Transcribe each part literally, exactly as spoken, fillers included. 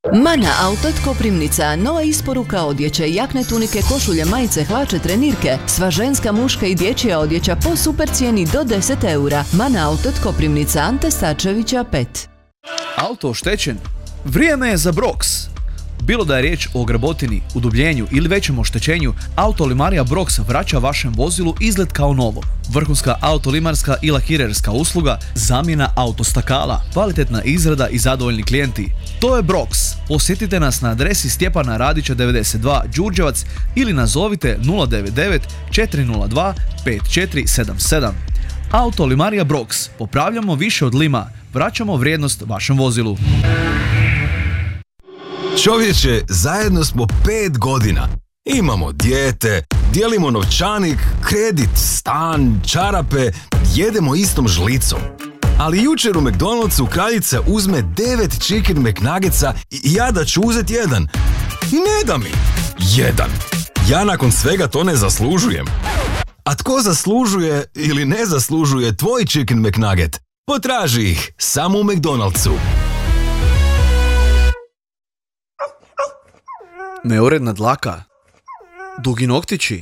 Mana Auto Koprivnica, nova isporuka odjeće, jakne, tunike, košulje, majice, hlače, trenirke, sva ženska, muška i dječja odjeća po super cijeni do deset eura. Mana Auto Koprivnica, Ante Starčevića pet. Auto oštećen? Vrijeme je za Brox. Bilo da je riječ o grbotini, udubljenju ili većem oštećenju, Autolimarija Brox vraća vašem vozilu izgled kao novo. Vrhunska autolimarska i lakirerska usluga, zamjena autostakala, kvalitetna izrada i zadovoljni klijenti. To je Brox. Posjetite nas na adresi Stjepana Radića devedeset dva Đurđevac ili nazovite nula devet devet četiri nula dva pet četiri sedam sedam. Autolimarija Brox. Popravljamo više od lima, vraćamo vrijednost vašem vozilu. Čovječe, zajedno smo pet godina. Imamo dijete, dijelimo novčanik, kredit, stan, čarape, jedemo istom žlicom. Ali jučer u McDonald'su kraljica uzme devet chicken McNuggetsa i ja da ću uzeti jedan. I ne da mi. Jedan. Ja nakon svega to ne zaslužujem. A tko zaslužuje ili ne zaslužuje tvoj chicken McNugget? Potraži ih samo u McDonald'su. Neuredna dlaka, dugi noktići.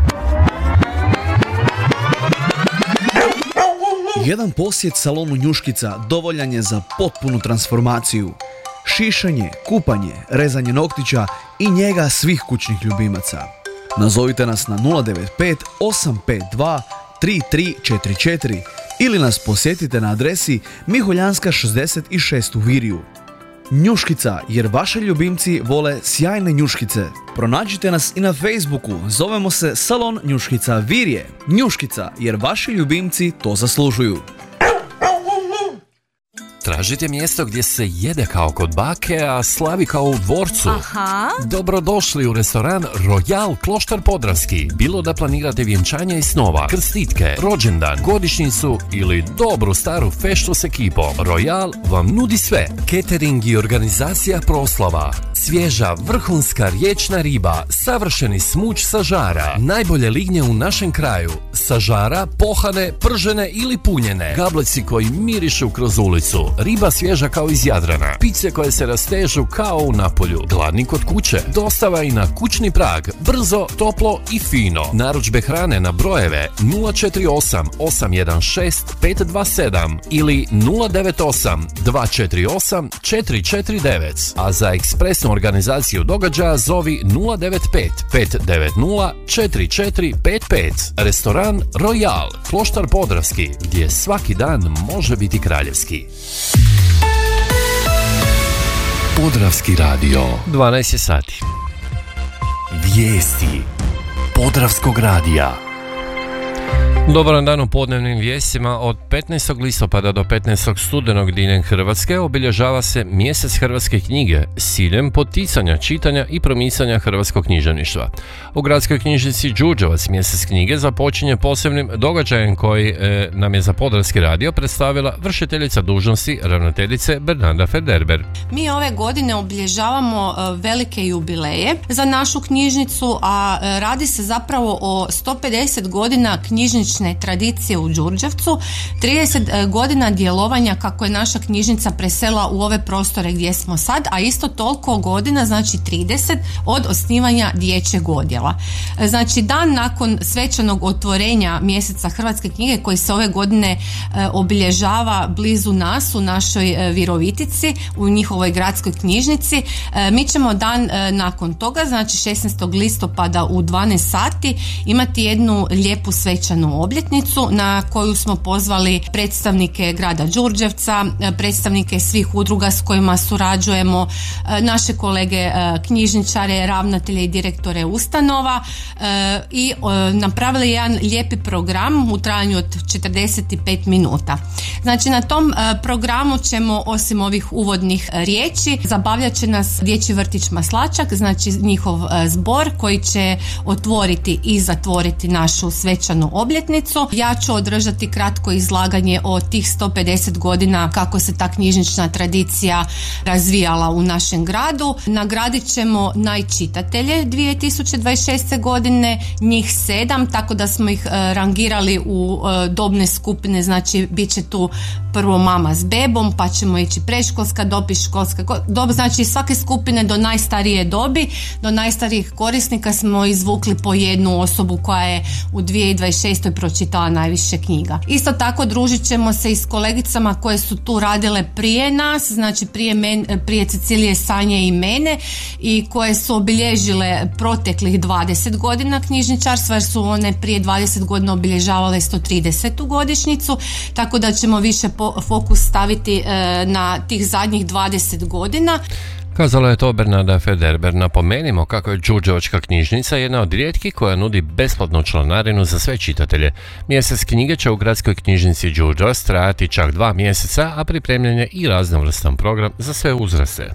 Jedan posjet salonu Njuškica dovoljan je za potpunu transformaciju. Šišanje, kupanje, rezanje noktića i njega svih kućnih ljubimaca. Nazovite nas na nula devet pet osam pet dva tri tri četiri četiri ili nas posjetite na adresi Miholjanska šezdeset šest u Virju. Njuškica, jer vaši ljubimci vole sjajne njuškice. Pronađite nas i na Facebooku, zovemo se Salon Njuškica Virje. Njuškica, jer vaši ljubimci to zaslužuju. Tražite mjesto gdje se jede kao kod bake, a slavi kao u dvorcu. Aha. Dobrodošli u restoran Royal Kloštar Podravski. Bilo da planirate vjenčanja i snova, krstitke, rođendan, godišnjicu ili dobru staru feštu s ekipom, Royal vam nudi sve. Catering i organizacija proslava, svježa vrhunska riječna riba, savršeni smuć sa žara, najbolje lignje u našem kraju, sa žara, pohane, pržene ili punjene, gableci koji mirišu kroz ulicu, riba svježa kao iz Jadrana, pice koje se rastežu kao u Napolju, gladni kod kuće, dostava i na kućni prag, brzo, toplo i fino. Narudžbe hrane na brojeve nula četiri osam osam jedan šest pet dva sedam ili nula devet osam dva četiri osam četiri četiri devet, a za ekspresnu organizaciju događaja zovi nula devet pet pet devet nula četiri četiri pet pet. Restoran Royal, Kloštar Podravski, gdje svaki dan može biti kraljevski. Podravski radio. dvanaest je sati. Vijesti Podravskog radija. Dobar dan u podnevnim vijestima. Od petnaestog listopada do petnaestog studenog diljem Hrvatske obilježava se mjesec hrvatske knjige s ciljem poticanja čitanja i promicanja hrvatskog književništva. U gradskoj knjižnici Đurđevac mjesec knjige započinje posebnim događajem koji e, nam je za Podravski radio predstavila vršiteljica dužnosti ravnateljice Bernarda Federber. Mi ove godine obilježavamo e, velike jubileje za našu knjižnicu, a e, radi se zapravo o sto pedeset godina knjižnične tradicije u Đurđevcu, trideset godina djelovanja kako je naša knjižnica presela u ove prostore gdje smo sad, a isto toliko godina, znači trideset, od osnivanja dječjeg odjela. Znači dan nakon svečanog otvorenja mjeseca hrvatske knjige koji se ove godine e, obilježava blizu nas u našoj e, Virovitici, u njihovoj gradskoj knjižnici, e, mi ćemo dan e, nakon toga, znači šesnaestog listopada u dvanaest sati imati jednu lijepu svečanu obljetnicu na koju smo pozvali predstavnike grada Đurđevca, predstavnike svih udruga s kojima surađujemo, naše kolege knjižničare, ravnatelje i direktore ustanova i napravili jedan lijepi program u trajanju od četrdeset pet minuta. Znači na tom programu ćemo osim ovih uvodnih riječi zabavljat će nas Dječji vrtić Maslačak, znači njihov zbor koji će otvoriti i zatvoriti našu svečanu obljetnicu. obljetnicu. Ja ću održati kratko izlaganje o tih sto pedeset godina kako se ta knjižnična tradicija razvijala u našem gradu. Nagradit ćemo najčitatelje dvije tisuće dvadeset šeste. godine, njih sedam, tako da smo ih e, rangirali u e, dobne skupine, znači bit će tu prvo mama s bebom, pa ćemo ići predškolska dob i školska dob, znači svake skupine do najstarije dobi, do najstarijih korisnika smo izvukli po jednu osobu koja je u dvije tisuće dvadeset šestoj. pročitala najviše knjiga. Isto tako družit ćemo se i s kolegicama koje su tu radile prije nas, znači prije, men, prije Cecilije, Sanje i mene, i koje su obilježile proteklih dvadeset godina knjižničarstva, jer su one prije dvadeset godina obilježavale sto tridesetu godišnjicu, tako da ćemo više po, fokus staviti e, na tih zadnjih dvadeset godina. Kazala je to Bernarda Federber. Napomenimo kako je Đurđevačka knjižnica jedna od rijetkih koja nudi besplatnu članarinu za sve čitatelje. Mjesec knjige će u gradskoj knjižnici Đurđevac trajati čak dva mjeseca, a pripremljen je i raznovrstan program za sve uzraste.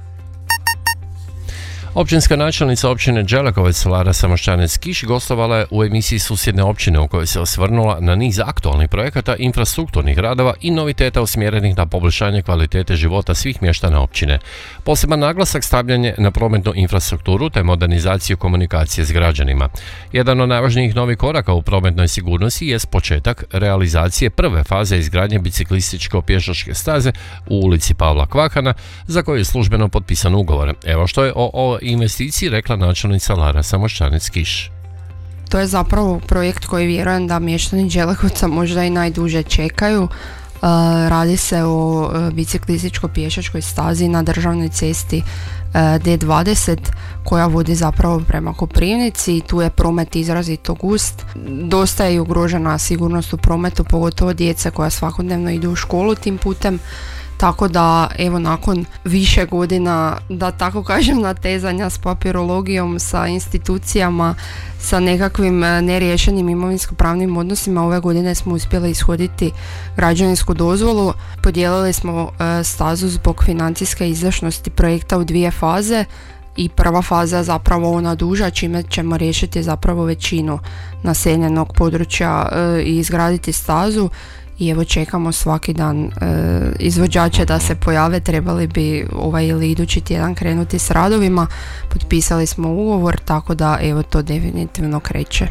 Općinska načelnica općine Đelekovec Lara Samošćanec-Kiš gostovala je u emisiji Susjedne općine u kojoj se osvrnula na niz aktualnih projekata, infrastrukturnih radova i noviteta usmjerenih na poboljšanje kvalitete života svih mještana općine. Poseban naglasak stavljen je na prometnu infrastrukturu te modernizaciju komunikacije s građanima. Jedan od najvažnijih novih koraka u prometnoj sigurnosti jest početak realizacije prve faze izgradnje biciklističko-pješačke staze u ulici Pavla Kvakana, za koju je službeno potpisan ugovor. Evo što je o, o investiciji rekla načelnica Lara Samošćanec-Kiš. To je zapravo projekt koji vjerujem da mještani Đelekovca možda i najduže čekaju. Uh, radi se o uh, biciklističko-pješačkoj stazi na državnoj cesti uh, D dvadeset koja vodi zapravo prema Koprivnici. Tu je promet izrazito gust. Dosta je ugrožena sigurnost u prometu, pogotovo djece koja svakodnevno idu u školu tim putem. Tako da, evo, nakon više godina, da tako kažem, natezanja s papirologijom, sa institucijama, sa nekakvim neriješenim imovinsko-pravnim odnosima, ove godine smo uspjeli ishoditi građevinsku dozvolu. Podijelili smo e, stazu zbog financijske izdašnosti projekta u dvije faze i prva faza je zapravo ona duža, čime ćemo riješiti zapravo većinu naseljenog područja e, i izgraditi stazu. I evo čekamo svaki dan e, izvođače da se pojave, trebali bi ovaj ili idući tjedan krenuti s radovima, potpisali smo ugovor, tako da evo to definitivno kreće.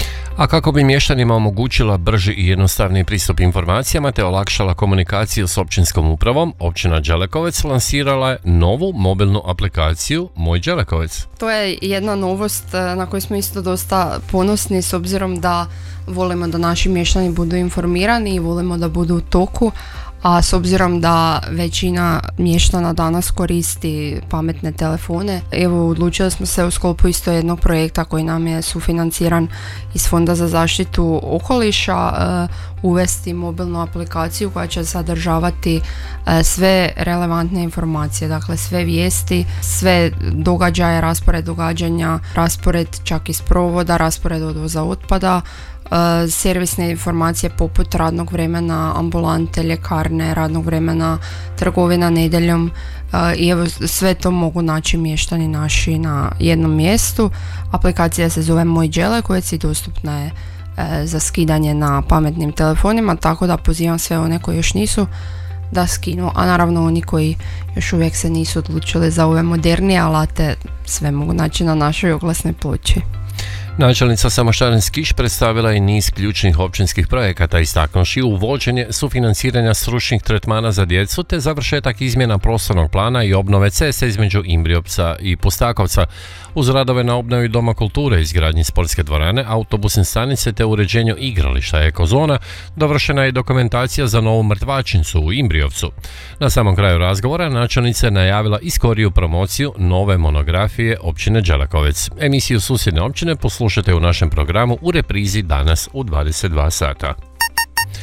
A kako bi mještanima omogućila brži i jednostavniji pristup informacijama te olakšala komunikaciju s općinskom upravom, općina Đelekovec lansirala je novu mobilnu aplikaciju Moj Đelekovec. To je jedna novost na koju smo isto dosta ponosni, s obzirom da volimo da naši mještani budu informirani i volimo da budu u toku, a s obzirom da većina mještana danas koristi pametne telefone, evo odlučili smo se u sklopu isto jednog projekta koji nam je sufinanciran iz Fonda za zaštitu okoliša uh, uvesti mobilnu aplikaciju koja će sadržavati uh, sve relevantne informacije, dakle sve vijesti, sve događaje, raspored događanja, raspored čak iz provoda, raspored odvoza otpada, Uh, servisne informacije poput radnog vremena ambulante, ljekarne, radnog vremena trgovina nedjeljom uh, i evo sve to mogu naći mještani naši na jednom mjestu. Aplikacija se zove Moj Đelekovec i dostupna je uh, za skidanje na pametnim telefonima, tako da pozivam sve one koji još nisu da skinu, a naravno oni koji još uvijek se nisu odlučili za ove modernije alate, sve mogu naći na našoj oglasnoj ploči. Načelnica Samošćanec-Kiš predstavila je niz ključnih općinskih projekata, istaknuši uvođenje sufinanciranja stručnih tretmana za djecu te završetak izmjena prostornog plana i obnove ceste između Imbriopca i Pustakovca, uz radove na obnovi Doma kulture, izgradnji sportske dvorane, autobusne stanice te uređenju igrališta ekozona. Dovršena je dokumentacija za novu mrtvačnicu u Imbriopcu. Na samom kraju razgovora načelnica je najavila i skoriju promociju nove monografije općine Đelekovec. Emisiju Susjedne općine poslušajte u našem programu u reprizi danas u dvadeset dva sata.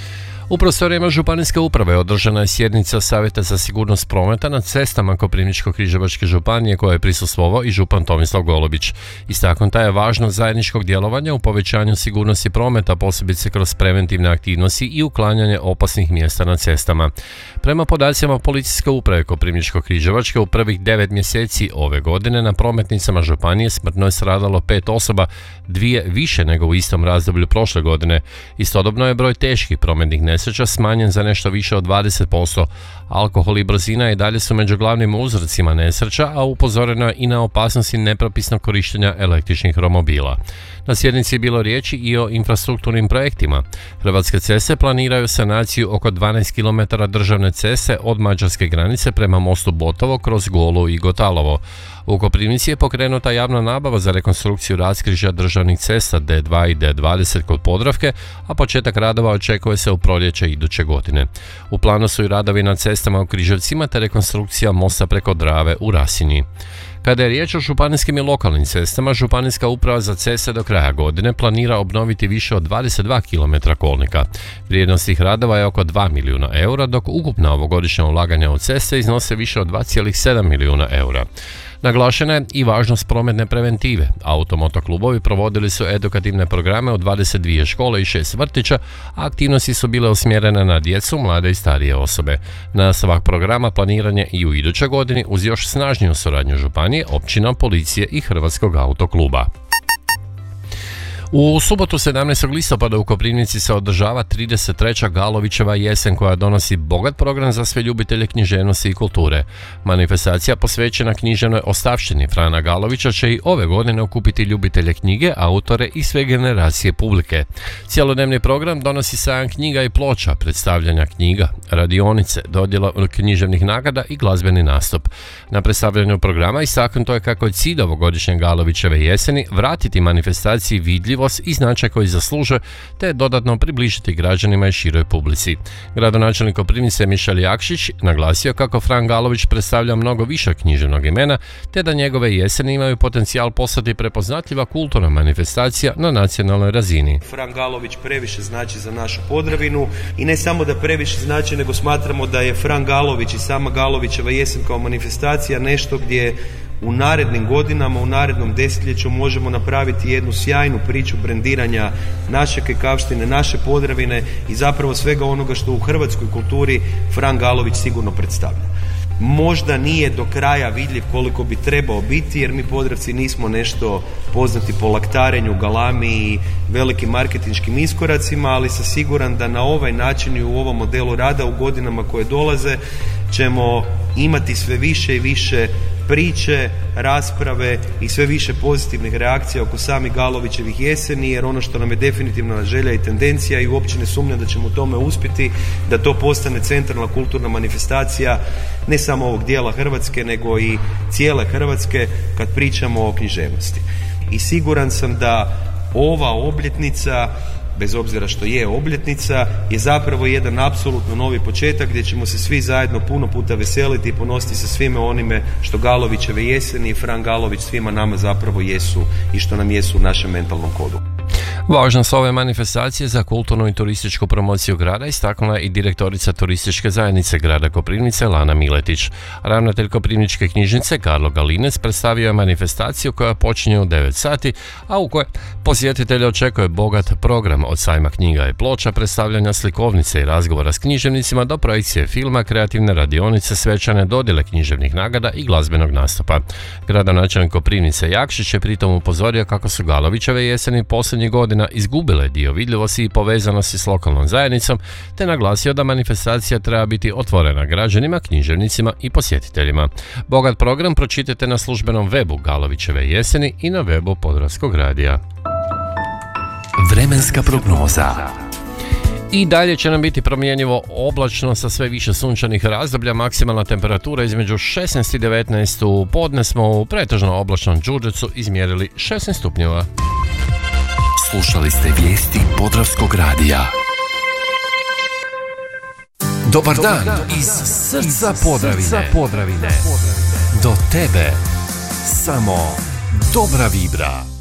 U prostorijama Županijske uprave održana je sjednica Savjeta za sigurnost prometa na cestama Koprivničko-križevačke županije koje je prisustvovao i župan Tomislav Golubić. Istaknuta je važnost zajedničkog djelovanja u povećanju sigurnosti prometa, posebice kroz preventivne aktivnosti i uklanjanje opasnih mjesta na cestama. Prema podacima Policijske uprave Koprivničko-križevačke u prvih devet mjeseci ove godine na prometnicama županije smrtno je stradalo pet osoba, dvije više nego u istom razdoblju prošle godine. Istodobno je broj teških prometnih nesreća smanjen za nešto više od dvadeset posto. Alkohol i brzina i dalje su među glavnim uzrocima nesreća, a upozoreno je i na opasnosti nepropisnog korištenja električnih romobila. Na sjednici je bilo riječi i o infrastrukturnim projektima. Hrvatske ceste planiraju sanaciju oko dvanaest kilometara državne ceste od mađarske granice prema mostu Botovo kroz Golu i Gotalovo. U Koprivnici je pokrenuta javna nabava za rekonstrukciju raskrižja državnih cesta D dva i D dvadeset kod Podravke, a početak radova očekuje se u proljeće iduće godine. U planu su i radovi na cestama u Križevcima te rekonstrukcija mosta preko Drave u Rasinji. Kada je riječ o županijskim i lokalnim cestama, Županijska uprava za ceste do kraja godine planira obnoviti više od dvadeset dva kilometra kolnika. Vrijednost tih radova je oko dva milijuna eura, dok ukupna ovogodišnja ulaganja u ceste iznose više od dva zarez sedam milijuna eura. Naglašena je i važnost prometne preventive. Automoto klubovi provodili su edukativne programe u dvadeset dvije škole i šest vrtića, a aktivnosti su bile usmjerene na djecu, mlade i starije osobe. Nastavak programa planiran je i u idućoj godini uz još snažniju suradnju županije, općina, policije i Hrvatskog autokluba. U subotu sedamnaestog listopada u Koprivnici se održava trideset treća Galovićeva jesen koja donosi bogat program za sve ljubitelje književnosti i kulture. Manifestacija posvećena književnoj ostavštini Frana Galovića će i ove godine okupiti ljubitelje knjige, autore i sve generacije publike. Cjelodnevni program donosi sajam knjiga i ploča, predstavljanja knjiga, radionice, dodjela književnih nagrada i glazbeni nastup. Na predstavljanju programa istaknuto je kako je cilj ovogodišnje Galovićeve jeseni vratiti manifestaciji vidljiv i značaj koji zaslužuje, te dodatno približiti građanima i široj publici. Gradonačelnik Koprivnice Mišel Jakšić naglasio kako Fran Galović predstavlja mnogo više književnog imena, te da njegove jeseni imaju potencijal postati prepoznatljiva kulturna manifestacija na nacionalnoj razini. Fran Galović previše znači za našu Podravinu i ne samo da previše znači, nego smatramo da je Fran Galović i sama Galovićeva jesen kao manifestacija nešto gdje u narednim godinama, u narednom desetljeću možemo napraviti jednu sjajnu priču brendiranja naše Kekavštine, naše Podravine i zapravo svega onoga što u hrvatskoj kulturi Fran Galović sigurno predstavlja. Možda nije do kraja vidljiv koliko bi trebao biti, jer mi Podravci nismo nešto poznati po laktarenju, galami i velikim marketinškim iskoracima, ali sam siguran da na ovaj način i u ovom modelu rada u godinama koje dolaze ćemo imati sve više i više priče, rasprave i sve više pozitivnih reakcija oko samih Galovićevih jeseni, jer ono što nam je definitivno želja i tendencija i uopće ne sumnjam da ćemo u tome uspjeti, da to postane centralna kulturna manifestacija ne samo ovog dijela Hrvatske, nego i cijele Hrvatske kad pričamo o književnosti. I siguran sam da ova obljetnica, bez obzira što je obljetnica, je zapravo jedan apsolutno novi početak gdje ćemo se svi zajedno puno puta veseliti i ponositi se svime onime što Galovićeve jeseni i Fran Galović svima nama zapravo jesu i što nam jesu u našem mentalnom kodu. Važnost ove manifestacije za kulturnu i turističku promociju grada istaknula je i direktorica turističke zajednice grada Koprivnice Lana Miletić. Ravnatelj Koprivničke knjižnice Karlo Galinec predstavio je manifestaciju koja počinje u devet sati, a u kojoj posjetitelje očekuje bogat program od sajma knjiga i ploča, predstavljanja slikovnice i razgovora s književnicima do projekcije filma, kreativne radionice, svečane dodjele književnih nagrada i glazbenog nastupa. Gradonačelnik Koprivnice Jakšić je pritom upozorio kako su Galovićeve jeseni posljednjih godina izgubile dio vidljivosti i povezanosti s lokalnom zajednicom, te naglasio da manifestacija treba biti otvorena građanima, književnicima i posjetiteljima. Bogat program pročitajte na službenom webu Galovićeve jeseni i na webu Podravskog radija. Vremenska prognoza. I dalje će nam biti promjenjivo oblačno sa sve više sunčanih razdoblja, maksimalna temperatura između šesnaest i devetnaest, u podne smo u pretežno oblačnom Đurđevcu izmjerili šesnaest stupnjeva. Slušali ste vijesti Podravskog radija. Dobar dan iz srca Podravine. Podravine. Do tebe samo dobra vibra.